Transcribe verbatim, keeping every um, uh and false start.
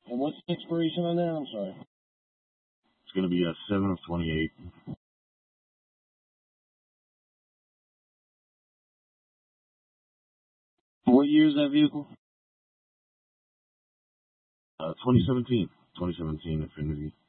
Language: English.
And what's the expiration on that? I'm sorry. It's going to be a seven of twenty-eight. What year is that vehicle? Uh, twenty seventeen. twenty seventeen Infiniti.